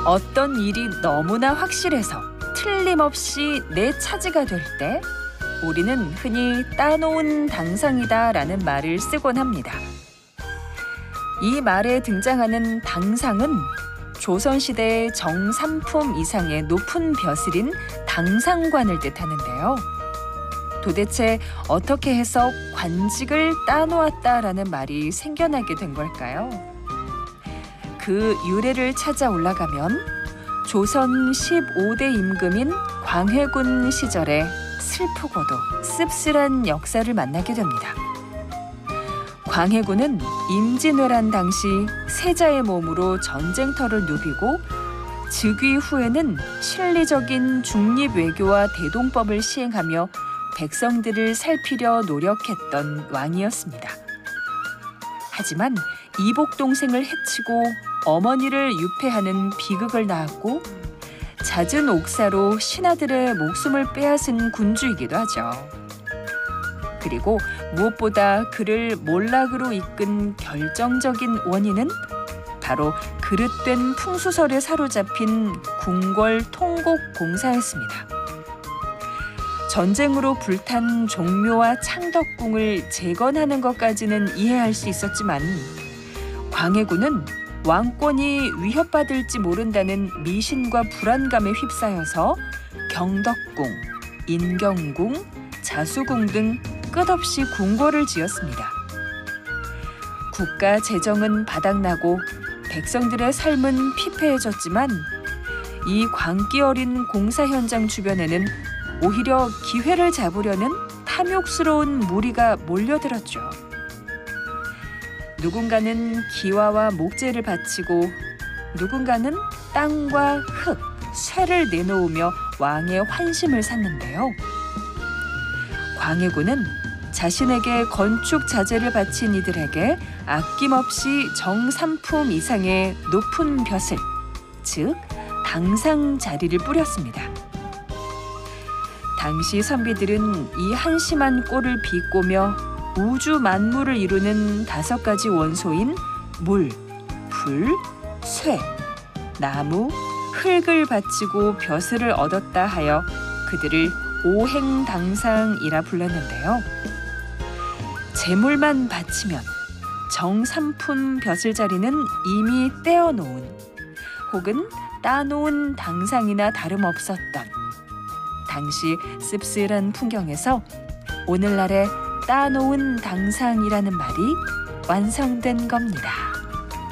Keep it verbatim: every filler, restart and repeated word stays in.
어떤 일이 너무나 확실해서 틀림없이 내 차지가 될 때 우리는 흔히 따놓은 당상이다라는 말을 쓰곤 합니다. 이 말에 등장하는 당상은 조선시대의 정삼품 이상의 높은 벼슬인 당상관을 뜻하는데요. 도대체 어떻게 해서 관직을 따놓았다라는 말이 생겨나게 된 걸까요? 그 유래를 찾아 올라가면 조선 십오 대 임금인 광해군 시절에 슬프고도 씁쓸한 역사를 만나게 됩니다. 광해군은 임진왜란 당시 세자의 몸으로 전쟁터를 누비고 즉위 후에는 실리적인 중립외교와 대동법을 시행하며 백성들을 살피려 노력했던 왕이었습니다. 하지만 이복 동생을 해치고 어머니를 유폐하는 비극을 낳았고 잦은 옥사로 신하들의 목숨을 빼앗은 군주이기도 하죠. 그리고 무엇보다 그를 몰락으로 이끈 결정적인 원인은 바로 그릇된 풍수설에 사로잡힌 궁궐 통곡 공사였습니다. 전쟁으로 불탄 종묘와 창덕궁을 재건하는 것까지는 이해할 수 있었지만 광해군은 왕권이 위협받을지 모른다는 미신과 불안감에 휩싸여서 경덕궁, 인경궁, 자수궁 등 끝없이 궁궐을 지었습니다. 국가 재정은 바닥나고 백성들의 삶은 피폐해졌지만 이 광기 어린 공사 현장 주변에는 오히려 기회를 잡으려는 탐욕스러운 무리가 몰려들었죠. 누군가는 기와와 목재를 바치고 누군가는 땅과 흙, 쇠를 내놓으며 왕의 환심을 샀는데요. 광해군은 자신에게 건축 자재를 바친 이들에게 아낌없이 정삼품 이상의 높은 벼슬, 즉 당상 자리를 뿌렸습니다. 당시 선비들은 이 한심한 꼴을 비꼬며 우주 만물을 이루는 다섯 가지 원소인 물, 불, 쇠, 나무, 흙을 바치고 벼슬을 얻었다 하여 그들을 오행당상이라 불렀는데요. 재물만 바치면 정삼품 벼슬 자리는 이미 떼어놓은 혹은 따놓은 당상이나 다름없었던 당시 씁쓸한 풍경에서 오늘날의 따놓은 당상이라는 말이 완성된 겁니다.